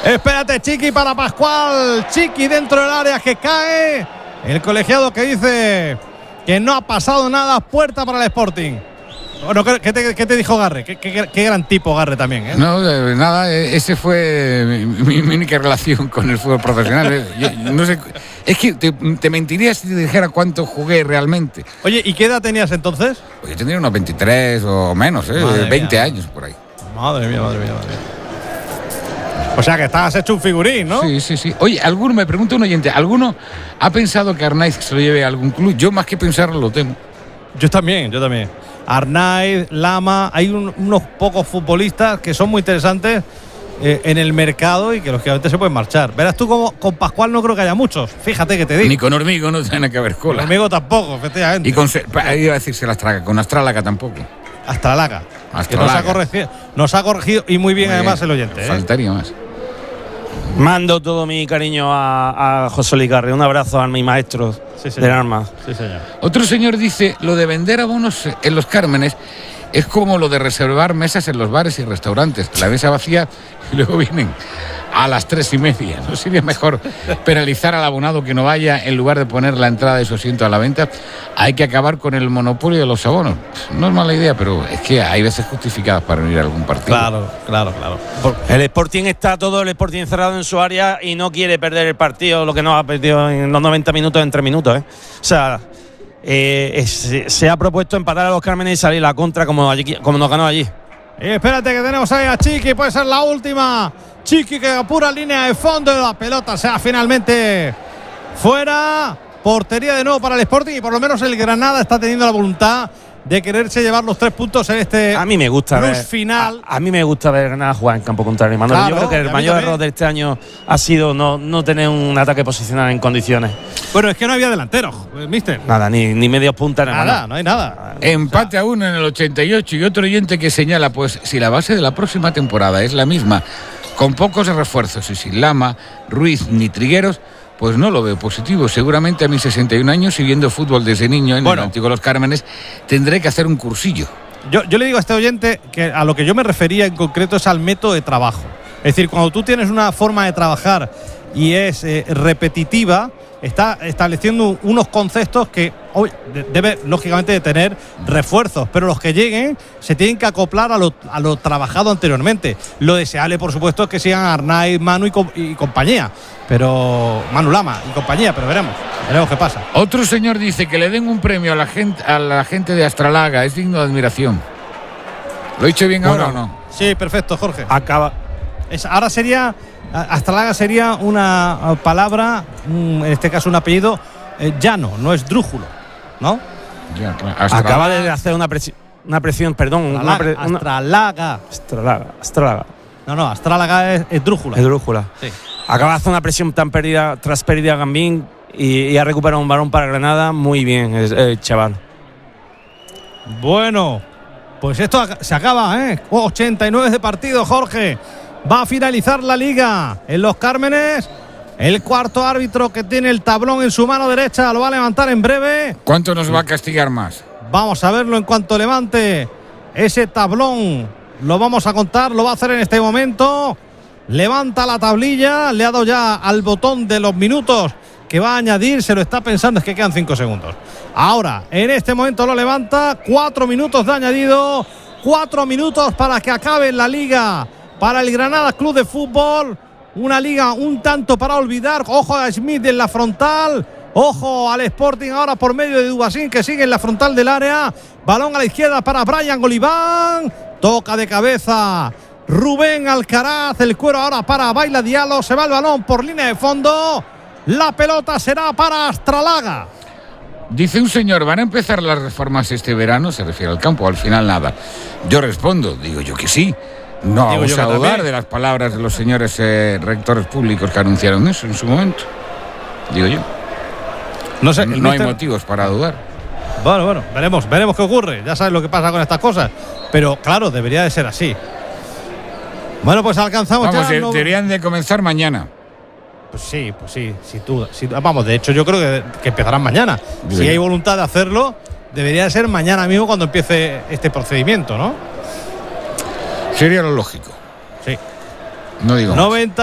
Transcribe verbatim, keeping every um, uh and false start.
Espérate, Chiqui para Pascual. Chiqui dentro del área que cae. El colegiado que dice que no ha pasado nada. Puerta para el Sporting. Bueno, ¿qué te, qué te dijo Garre? ¿Qué, qué, qué gran tipo Garre también, ¿eh? No, nada, ese fue mi, mi, mi única relación con el fútbol profesional. Yo, no sé, es que te, te mentiría si te dijera cuánto jugué realmente. Oye, ¿y qué edad tenías entonces? Pues yo tendría unos veintitrés o menos, ¿eh? Madre veinte mía. años por ahí. Madre mía, madre mía, madre mía. O sea que estabas hecho un figurín, ¿no? Sí, sí, sí. Oye, alguno, me pregunta un oyente, ¿alguno ha pensado que Arnaiz se lo lleve a algún club? Yo más que pensarlo lo tengo. Yo también, yo también. Arnaiz, Lama, hay un, unos pocos futbolistas que son muy interesantes eh, en el mercado y que lógicamente se pueden marchar. Verás tú como con Pascual no creo que haya muchos. Fíjate que te digo. Ni con Hormigo no tiene que haber cola. Conmigo tampoco, efectivamente. Y con, iba a decir se las traga, con Astrálaga tampoco. Astralaga. Astralaga. Que nos ha corregido, nos ha corregido y muy bien Muy además bien. el oyente. ¿eh? Faltaría más. Mando todo mi cariño a, a José Luis Garre. Un abrazo a mi maestro Sí, señor. del arma. Sí, señor. Otro señor dice, lo de vender abonos en los Cármenes es como lo de reservar mesas en los bares y restaurantes. La mesa vacía y luego vienen a las tres y media. ¿No sería mejor penalizar al abonado que no vaya en lugar de poner la entrada de su asiento a la venta? Hay que acabar con el monopolio de los abonos. No es mala idea, pero es que hay veces justificadas para ir a algún partido. Claro, claro, claro. El Sporting está todo el Sporting encerrado en su área y no quiere perder el partido, lo que nos ha perdido en los noventa minutos en tres minutos. ¿eh? O sea, eh, es, se ha propuesto empatar a los Cármenes y salir a la contra como, allí, como nos ganó allí. Y espérate que tenemos ahí a Chiqui, puede ser la última. Chiqui que apura línea de fondo, la pelota sea finalmente fuera. Portería de nuevo para el Sporting y por lo menos el Granada está teniendo la voluntad de quererse llevar los tres puntos en este A mí me gusta plus ver, final. A, a mí me gusta ver Granada jugar en campo contrario, Manuel. Claro, Yo creo que y a el mí mayor también. error de este año ha sido no, no tener un ataque posicional en condiciones. Bueno, es que no había delantero, mister. Nada, ni, ni medios puntas, Nada, nada. no hay nada. Empate a uno en el ochenta y ocho y otro oyente que señala, pues si la base de la próxima temporada es la misma, con pocos refuerzos y sin Lama, Ruiz ni Trigueros, pues no lo veo positivo. Seguramente a mis sesenta y un años y viendo fútbol desde niño en Bueno. el antiguo Los Cármenes, tendré que hacer un cursillo. Yo, yo le digo a este oyente que a lo que yo me refería en concreto es al método de trabajo. Es decir, cuando tú tienes una forma de trabajar y es eh, repetitiva, está estableciendo unos conceptos que hoy debe lógicamente de tener refuerzos, pero los que lleguen se tienen que acoplar a lo, a lo trabajado anteriormente. Lo deseable, por supuesto, es que sigan Arnaiz, Manu y, co y compañía, pero Manu Lama y compañía, pero veremos, veremos qué pasa. Otro señor dice que le den un premio a la gente, a la gente de Astralaga, es digno de admiración. ¿Lo he dicho bien Bueno, ahora o no? Sí, perfecto, Jorge. Acaba. Es, ahora sería, Astralaga sería una palabra, un, en este caso un apellido eh, llano, no es drújulo, ¿no? Ya, claro. Astralaga. Acaba de hacer una presión, una presión, perdón, una pre una Astralaga. Astralaga, Astralaga. No, no, Astralaga es, es drújula. Esdrújula. Sí. Acaba de hacer una presión tan perdida tras pérdida Gambín y, y ha recuperado un balón para Granada. Muy bien, el, el chaval. Bueno, pues esto se acaba, ¿eh? ochenta y nueve de partido, Jorge. Va a finalizar la liga en Los Cármenes. El cuarto árbitro que tiene el tablón en su mano derecha lo va a levantar en breve. ¿Cuánto nos va a castigar más? Vamos a verlo en cuanto levante ese tablón. Lo vamos a contar, lo va a hacer en este momento. Levanta la tablilla, le ha dado ya al botón de los minutos que va a añadir, se lo está pensando, es que quedan cinco segundos. Ahora, en este momento lo levanta, cuatro minutos de añadido, cuatro minutos para que acabe la liga para el Granada Club de Fútbol. Una liga un tanto para olvidar. Ojo a Smith en la frontal. Ojo al Sporting ahora por medio de Dubasín que sigue en la frontal del área. Balón a la izquierda para Brian Oliván. Toca de cabeza Rubén Alcaraz. El cuero ahora para Baila Diallo. Se va el balón por línea de fondo. La pelota será para Astralaga. Dice un señor, ¿van a empezar las reformas este verano? Se refiere al campo, al final nada. Yo respondo, digo yo que sí. No Digo vamos yo que a dudar también. de las palabras de los señores eh, rectores públicos que anunciaron eso en su momento. Digo yo. No sé, No, el no hay míster- motivos para dudar. Bueno, bueno, veremos, veremos qué ocurre. Ya sabes lo que pasa con estas cosas. Pero claro, debería de ser así. Bueno, pues alcanzamos Vamos, ya. de- no- deberían de comenzar mañana. Pues sí, pues sí, sin duda. sin duda. Vamos, de hecho yo creo que, que empezarán mañana. Bien. Si hay voluntad de hacerlo, debería de ser mañana mismo cuando empiece este procedimiento, ¿no? Sería lo lógico. Sí. No digo más. noventa